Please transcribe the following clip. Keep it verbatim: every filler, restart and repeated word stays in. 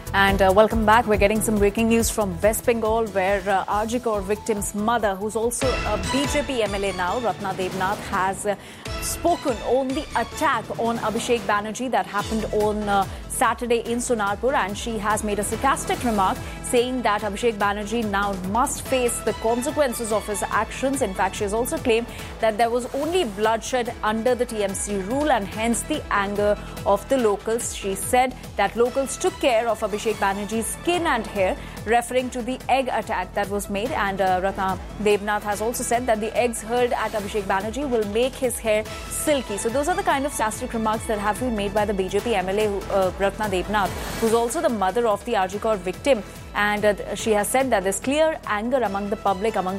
And uh, welcome back. We're getting some breaking news from West Bengal, where uh, R G Kar victim's mother, who's also a B J P M L A now, Ratna Devnath, has uh, spoken on the attack on Abhishek Banerjee that happened on uh, Saturday in Sonarpur, and she has made a sarcastic remark saying that Abhishek Banerjee now must face the consequences of his actions. In fact, she has also claimed that there was only bloodshed under the T M C rule and hence the anger of the locals. She said that locals took care of Abhishek Banerjee's skin and hair, referring to the egg attack that was made. And uh, Ratna Devnath has also said that the eggs hurled at Abhishek Banerjee will make his hair silky. So those are the kind of sarcastic remarks that have been made by the B J P M L A, who, uh, Ratna Devnath, who's also the mother of the R G Kar victim. And uh, she has said that there's clear anger among the public, among